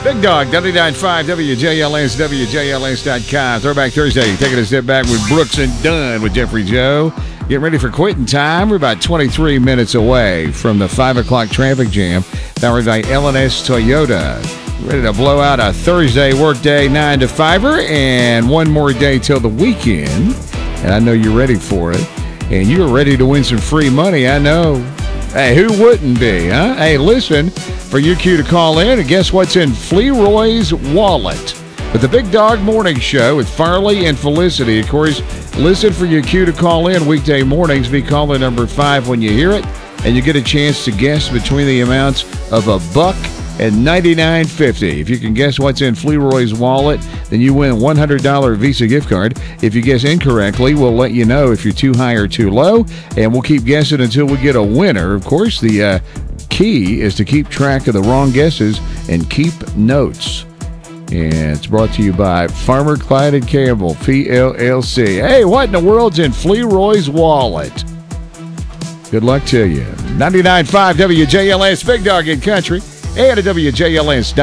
Big Dog, 99.5 WJLS, WJLS.com. Throwback Thursday, taking a step back with Brooks and Dunn with Jeffrey Joe. Getting ready for quitting time. We're about 23 minutes away from the 5 o'clock traffic jam. Powered by L&S Toyota. Ready to blow out a Thursday workday 9 to 5er and one more day till the weekend. And I know you're ready for it. And you're ready to win some free money, I know. Hey, who wouldn't be, huh? Hey, listen for your cue to call in, and guess what's in Fleroy's wallet? With the Big Dog Morning Show with Farley and Felicity. Of course, listen for your cue to call in weekday mornings. Be caller number 5 when you hear it, and you get a chance to guess between the amounts of $1 and $99.50. If you can guess what's in Fleroy's wallet, then you win a $100 Visa gift card. If you guess incorrectly, we'll let you know if you're too high or too low, and we'll keep guessing until we get a winner. Of course, the key is to keep track of the wrong guesses and keep notes. And it's brought to you by Farmer Clyde and Campbell, PLLC. Hey, what in the world's in Fleroy's wallet? Good luck to you. 99.5 WJLS, Big Dog in Country, and at WJLS.com.